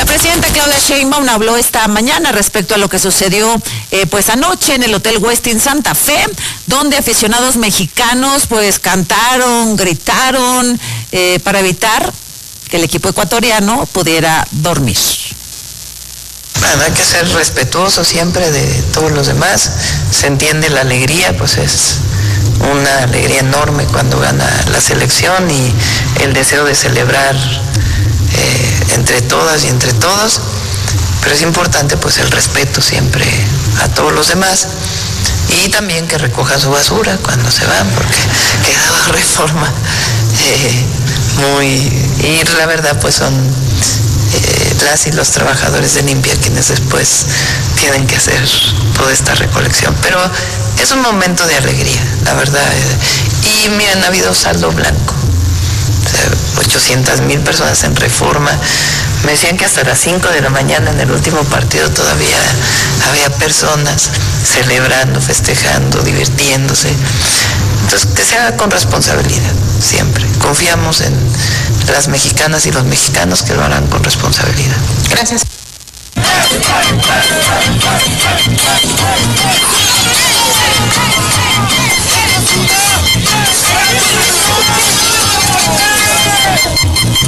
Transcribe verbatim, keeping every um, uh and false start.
presidenta Claudia Sheinbaum habló esta mañana respecto a lo que sucedió eh, pues anoche en el Hotel Westin Santa Fe, donde aficionados mexicanos pues cantaron, gritaron eh, para evitar que el equipo ecuatoriano pudiera dormir. Bueno, hay que ser respetuoso siempre de todos los demás. Se entiende la alegría, pues es una alegría enorme cuando gana la selección y el deseo de celebrar eh, entre todas y entre todos, pero es importante pues el respeto siempre a todos los demás y también que recojan su basura cuando se van, porque quedaba Reforma eh, muy... y la verdad pues son eh, las y los trabajadores de limpia quienes después tienen que hacer toda esta recolección, pero es un momento de alegría, la verdad, y miren, ha habido saldo blanco. ochocientas mil personas en Reforma. Me decían que hasta las cinco de la mañana en el último partido todavía había personas celebrando, festejando, divirtiéndose. Entonces, que se haga con responsabilidad, siempre. Confiamos en las mexicanas y los mexicanos que lo harán con responsabilidad. Gracias.